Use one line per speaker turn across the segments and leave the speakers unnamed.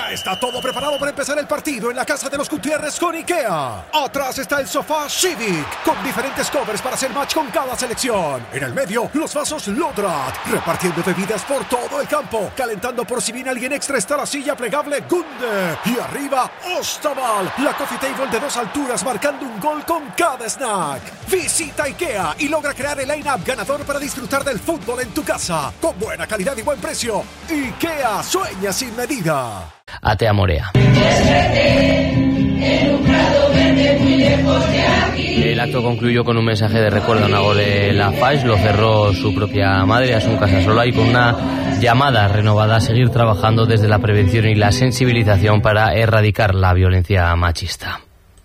Ya está todo preparado para empezar el partido en la casa de los Gutiérrez con IKEA. Atrás está el sofá Civic, con diferentes covers para hacer match con cada selección. En el medio, los vasos Lodrat, repartiendo bebidas por todo el campo. Calentando por si viene alguien extra está la silla plegable Gunde. Y arriba, Ostaval, la coffee table de 2 alturas marcando un gol con cada snack. Visita IKEA y logra crear el line-up ganador para disfrutar del fútbol en tu casa. Con buena calidad y buen precio. IKEA, sueña sin medida.
Atea Morea. El acto concluyó con un mensaje de recuerdo a Nagore de la Faix. Lo cerró su propia madre, Asun Casasola, y con una llamada renovada a seguir trabajando desde la prevención y la sensibilización para erradicar la violencia machista.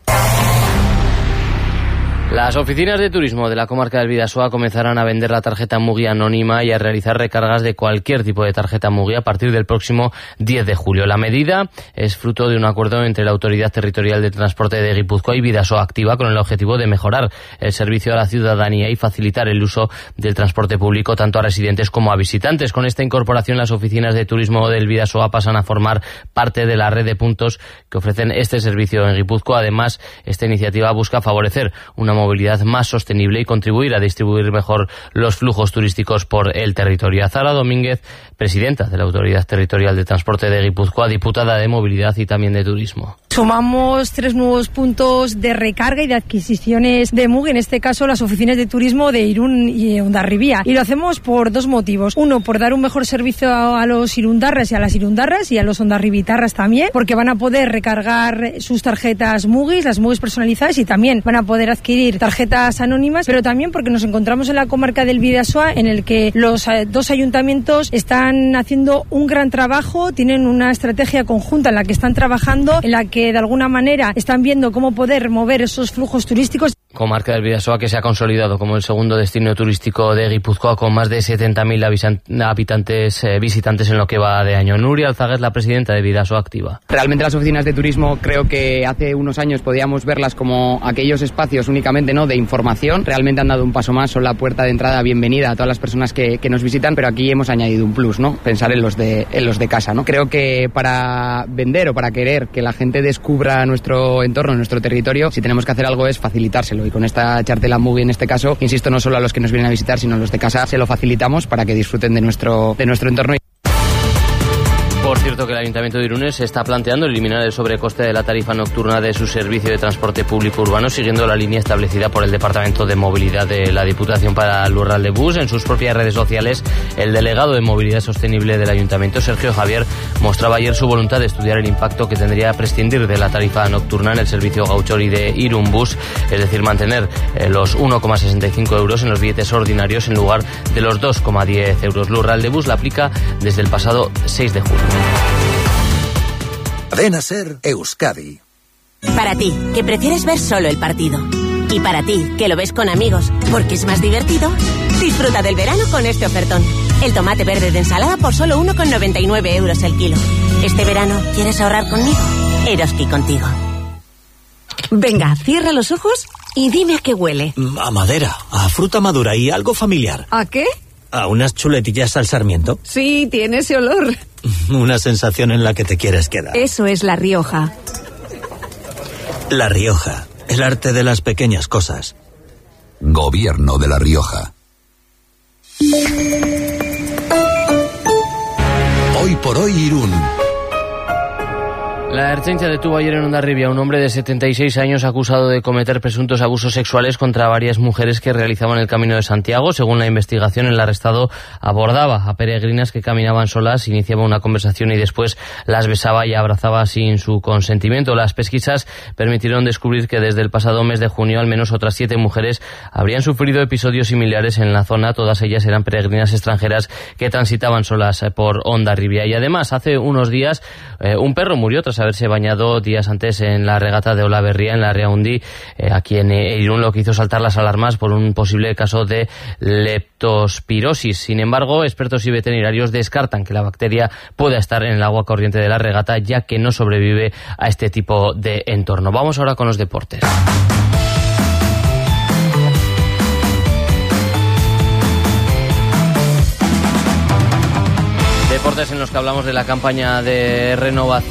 Las oficinas de turismo de la comarca del Bidasoa comenzarán a vender la tarjeta Mugi anónima y a realizar recargas de cualquier tipo de tarjeta Mugi a partir del próximo 10 de julio. La medida es fruto de un acuerdo entre la Autoridad Territorial de Transporte de Guipúzcoa y Bidasoa Activa con el objetivo de mejorar el servicio a la ciudadanía y facilitar el uso del transporte público tanto a residentes como a visitantes. Con esta incorporación, las oficinas de turismo del Bidasoa pasan a formar parte de la red de puntos que ofrecen este servicio en Guipúzcoa. Además, esta iniciativa busca favorecer una movilidad más sostenible y contribuir a distribuir mejor los flujos turísticos por el territorio. Azara Domínguez, presidenta de la Autoridad Territorial de Transporte de Guipúzcoa, diputada de Movilidad y también de Turismo.
Sumamos 3 nuevos puntos de recarga y de adquisiciones de Mugi, en este caso las oficinas de turismo de Irún y Hondarribía. Y lo hacemos por 2 motivos. Uno, por dar un mejor servicio a los irundarras y a las irundarras y a los hondarribitarras también, porque van a poder recargar sus tarjetas Mugi, las Mugis personalizadas, y también van a poder adquirir tarjetas anónimas, pero también porque nos encontramos en la comarca del Bidasoa, en el que los 2 ayuntamientos están haciendo un gran trabajo, tienen una estrategia conjunta en la que están trabajando, en la que de alguna manera están viendo cómo poder mover esos flujos turísticos.
Comarca del Bidasoa que se ha consolidado como el segundo destino turístico de Guipúzcoa, con más de 70.000 visitantes en lo que va de año. Nuria Alzaga es la presidenta de Bidasoa Activa.
Realmente las oficinas de turismo creo que hace unos años podíamos verlas como aquellos espacios únicamente de información. Realmente han dado un paso más, son la puerta de entrada bienvenida a todas las personas que nos visitan, pero aquí hemos añadido un plus, ¿no? Pensar en los de casa, ¿no? Creo que para vender o para querer que la gente descubra nuestro entorno, nuestro territorio, si tenemos que hacer algo es facilitárselo. Y con esta chartela Mugi, en este caso, insisto, no solo a los que nos vienen a visitar, sino a los de casa, se lo facilitamos para que disfruten de nuestro entorno.
Por cierto, que el Ayuntamiento de Irún se está planteando eliminar el sobrecoste de la tarifa nocturna de su servicio de transporte público urbano, siguiendo la línea establecida por el Departamento de Movilidad de la Diputación para Lurral de Bus. En sus propias redes sociales, el delegado de Movilidad Sostenible del Ayuntamiento, Sergio Javier, mostraba ayer su voluntad de estudiar el impacto que tendría prescindir de la tarifa nocturna en el servicio Gauchori de Irún Bus, es decir, mantener los 1,65 euros en los billetes ordinarios en lugar de los 2,10 euros. Lurral de Bus la aplica desde el pasado 6 de julio.
Cadena Ser Euskadi.
Para ti, que prefieres ver solo el partido. Y para ti, que lo ves con amigos, porque es más divertido, disfruta del verano con este ofertón. El tomate verde de ensalada por solo 1,99 euros el kilo. Este verano, ¿quieres ahorrar conmigo? Eroski contigo. Venga, cierra los ojos y dime a qué huele.
A madera, a fruta madura y algo familiar.
¿A qué?
A unas chuletillas al sarmiento.
Sí, tiene ese olor.
Una sensación en la que te quieres quedar.
Eso es La Rioja.
La Rioja, el arte de las pequeñas cosas.
Gobierno de La Rioja. Hoy por hoy Irún.
La Ertzaintza detuvo ayer en Hondarribia a un hombre de 76 años acusado de cometer presuntos abusos sexuales contra varias mujeres que realizaban el Camino de Santiago. Según la investigación, el arrestado abordaba a peregrinas que caminaban solas, iniciaba una conversación y después las besaba y abrazaba sin su consentimiento. Las pesquisas permitieron descubrir que desde el pasado mes de junio al menos otras 7 mujeres habrían sufrido episodios similares en la zona. Todas ellas eran peregrinas extranjeras que transitaban solas por Hondarribia. Y además, hace unos días, un perro murió tras haberse bañado días antes en la regata de Olaverría, en la Riaundi, aquí en Irún, lo que hizo saltar las alarmas por un posible caso de leptospirosis. Sin embargo, expertos y veterinarios descartan que la bacteria pueda estar en el agua corriente de la regata, ya que no sobrevive a este tipo de entorno. Vamos ahora con los deportes. Deportes en los que hablamos de la campaña de renovación